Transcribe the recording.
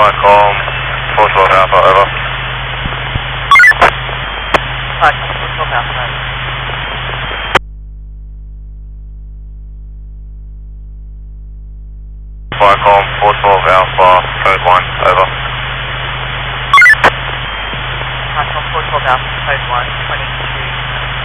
Viacom 412 Alpha, over. Viacom 412 Alpha, over. Viacom 412 Alpha, code 1, over. Viacom 412 Alpha, code 1, 22.